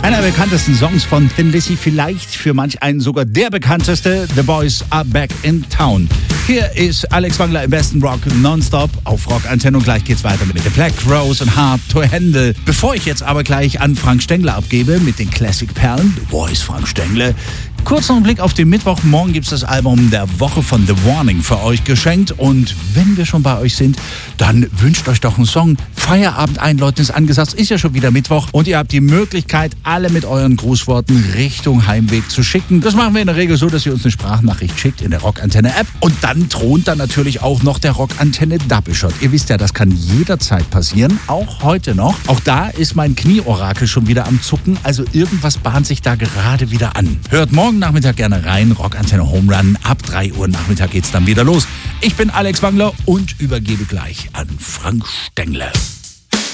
Einer der bekanntesten Songs von Thin Lizzy, vielleicht für manch einen sogar der bekannteste, The Boys Are Back in Town. Hier ist Alex Wangler im besten Rock nonstop auf Rock Antenne und gleich geht's weiter mit The Black Rose und Hard to Handle. Bevor ich jetzt aber gleich an Frank Stengler abgebe mit den Classic-Perlen, The Voice Frank Stengler, kurz noch ein Blick auf den Mittwoch. Morgen gibt's das Album der Woche von The Warning für euch geschenkt. Und wenn wir schon bei euch sind, dann wünscht euch doch einen Song. Feierabend einläuten ist angesagt. Ist ja schon wieder Mittwoch. Und ihr habt die Möglichkeit, alle mit euren Grußworten Richtung Heimweg zu schicken. Das machen wir in der Regel so, dass ihr uns eine Sprachnachricht schickt in der Rockantenne-App. Und dann thront dann natürlich auch noch der Rockantenne-Double-Shot. Ihr wisst ja, das kann jederzeit passieren. Auch heute noch. Auch da ist mein Knieorakel schon wieder am Zucken. Also irgendwas bahnt sich da gerade wieder an. Hört morgen Nachmittag gerne rein. Rockantenne Home Run. Ab 3 Uhr Nachmittag geht's dann wieder los. Ich bin Alex Wangler und übergebe gleich an Frank Stengler.